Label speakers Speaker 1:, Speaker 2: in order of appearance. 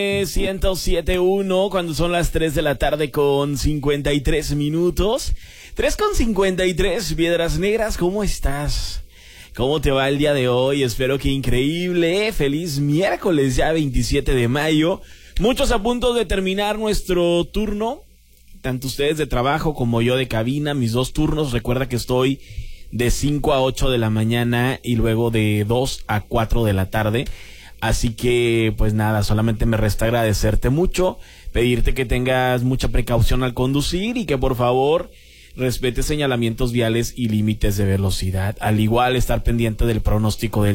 Speaker 1: 107.1 cuando son las 3 de la tarde con 53 minutos. 3 con 53, Piedras Negras, ¿cómo estás? ¿Cómo te va el día de hoy? Espero que increíble. Feliz miércoles, ya 27 de mayo. Muchos a punto de terminar nuestro turno, tanto ustedes de trabajo como yo de cabina, mis dos turnos. Recuerda que estoy de 5 a 8 de la mañana y luego de 2 a 4 de la tarde. Así que, pues nada, solamente me resta agradecerte mucho, pedirte que tengas mucha precaución al conducir y que por favor respete señalamientos viales y límites de velocidad. Al igual, estar pendiente del pronóstico del